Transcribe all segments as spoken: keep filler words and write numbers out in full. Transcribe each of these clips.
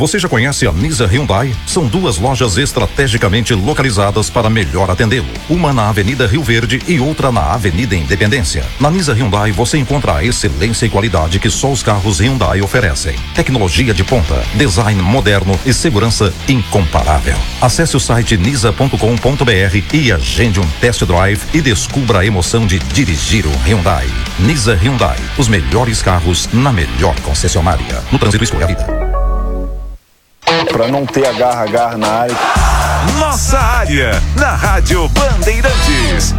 Você já conhece a Nisa Hyundai? São duas lojas estrategicamente localizadas para melhor atendê-lo. Uma na Avenida Rio Verde e outra na Avenida Independência. Na Nisa Hyundai você encontra a excelência e qualidade que só os carros Hyundai oferecem. Tecnologia de ponta, design moderno e segurança incomparável. Acesse o site nisa ponto com ponto br e agende um test drive e descubra a emoção de dirigir um Hyundai. Nisa Hyundai, os melhores carros na melhor concessionária. No trânsito, escolha a vida. Pra não ter agarra-agarra na área. Nossa área, na Rádio Bandeirantes.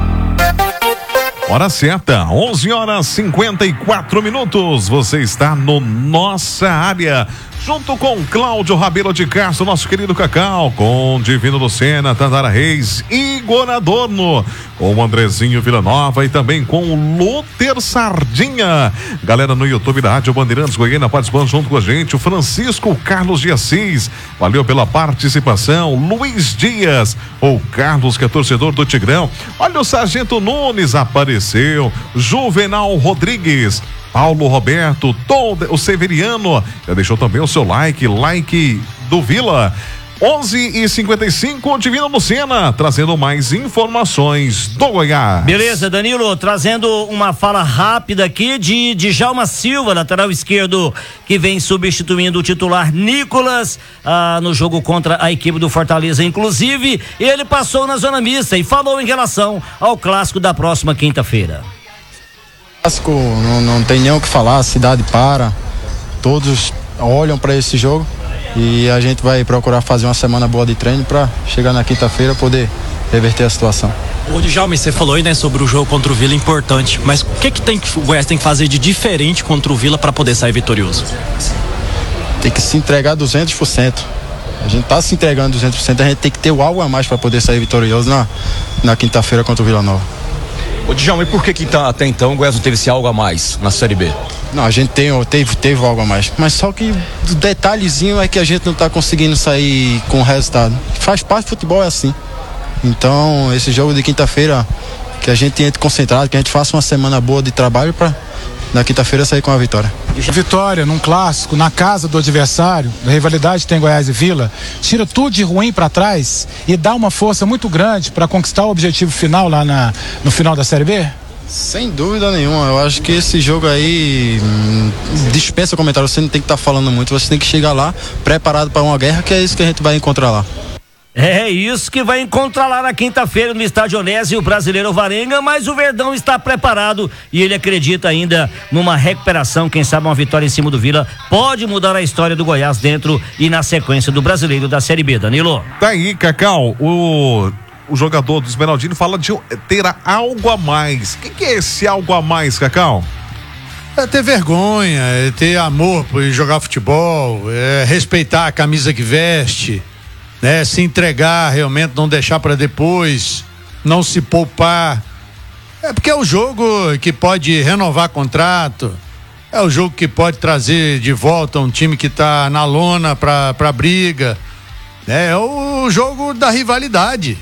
Hora certa, onze horas e cinquenta e quatro minutos. Você está no Nossa Área, junto com Cláudio Rabelo de Castro, nosso querido Cacau, com Divino Lucena, Tandara Reis, Igor Adorno, com o Andrezinho Villanova e também com o Luther Sardinha. Galera no YouTube da Rádio Bandeirantes Goiânia participando junto com a gente, o Francisco Carlos de Assis, valeu pela participação. Luiz Dias, o Carlos, que é torcedor do Tigrão. Olha, o Sargento Nunes apareceu, Juvenal Rodrigues, Paulo Roberto, todo o Severiano, já deixou também o seu like, like do Vila. onze e cinquenta e cinco, Divino Lucena, trazendo mais informações do Goiás. Beleza, Danilo, trazendo uma fala rápida aqui de Djalma Silva, lateral esquerdo, que vem substituindo o titular Nicolas ah, no jogo contra a equipe do Fortaleza. Inclusive, ele passou na zona mista e falou em relação ao clássico da próxima quinta-feira. Clássico, não, não tem nem o que falar, a cidade para, todos olham para esse jogo e a gente vai procurar fazer uma semana boa de treino para chegar na quinta-feira poder reverter a situação. Ô Djalma, você falou aí, né, sobre o jogo contra o Vila importante, mas o que que tem que o Goiás tem que fazer de diferente contra o Vila para poder sair vitorioso? Tem que se entregar duzentos por cento. A gente tá se entregando duzentos por cento, a gente tem que ter algo a mais para poder sair vitorioso na, na quinta-feira contra o Vila Nova. Ô Djalma, e por que que tá, até então o Goiás não teve esse algo a mais na Série B? Não, a gente tem, teve, teve algo a mais, mas só que o detalhezinho é que a gente não tá conseguindo sair com o resultado. Faz parte do futebol, é assim. Então, esse jogo de quinta-feira, que a gente entre concentrado, que a gente faça uma semana boa de trabalho para na quinta-feira sair com a vitória. Vitória num clássico, na casa do adversário, a rivalidade tem Goiás e Vila, tira tudo de ruim para trás e dá uma força muito grande para conquistar o objetivo final lá na, no final da Série B? Sem dúvida nenhuma, eu acho que esse jogo aí hum, dispensa comentário, você não tem que estar tá falando muito, você tem que chegar lá preparado para uma guerra, que é isso que a gente vai encontrar lá. É isso que vai encontrar lá na quinta-feira no Estádio Onésio, o Brasileiro Varenga, mas o Verdão está preparado e ele acredita ainda numa recuperação, quem sabe uma vitória em cima do Vila pode mudar a história do Goiás dentro e na sequência do Brasileiro da Série B, Danilo. Tá aí, Cacau, o, o jogador do Esmeraldino fala de ter algo a mais. O que, que é esse algo a mais, Cacau? É ter vergonha, é ter amor por jogar futebol, é respeitar a camisa que veste, né? Se entregar realmente, não deixar para depois, não se poupar. É porque é o jogo que pode renovar contrato, é o jogo que pode trazer de volta um time que está na lona para para briga, né? É o jogo da rivalidade.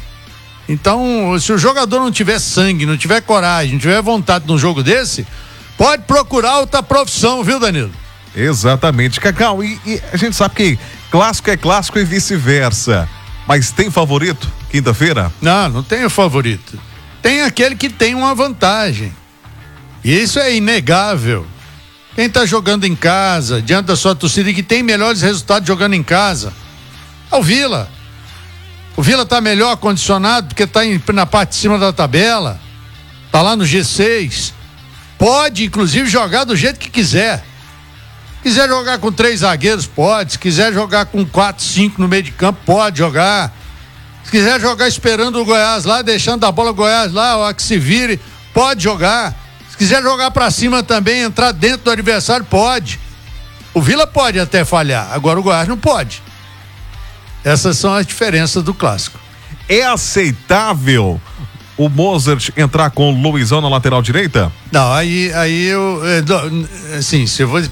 Então, se o jogador não tiver sangue, não tiver coragem, não tiver vontade num jogo desse, pode procurar outra profissão, viu, Danilo? Exatamente, Cacau, e, e a gente sabe que clássico é clássico e vice-versa, mas tem favorito quinta-feira? Não, não tem o favorito, tem aquele que tem uma vantagem, e isso é inegável. Quem tá jogando em casa, diante da sua torcida e que tem melhores resultados jogando em casa, é o Vila. O Vila tá melhor condicionado porque tá em, na parte de cima da tabela, tá lá no G seis, pode inclusive jogar do jeito que quiser. Quiser jogar com três zagueiros, pode. Se quiser jogar com quatro, cinco no meio de campo, pode jogar. Se quiser jogar esperando o Goiás lá, deixando a bola o Goiás lá, ó, que se vire, pode jogar. Se quiser jogar pra cima também, entrar dentro do adversário, pode. O Vila pode até falhar, agora o Goiás não pode. Essas são as diferenças do clássico. É aceitável o Mozart entrar com o Luizão na lateral direita? Não, aí, aí eu, assim, se eu vou